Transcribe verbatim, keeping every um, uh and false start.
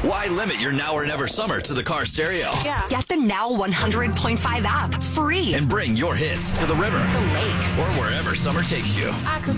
Why limit your now or never summer to the car stereo? Yeah. Get the Now one hundred point five app free. And bring your hits to the river The lake. or wherever summer takes you. I could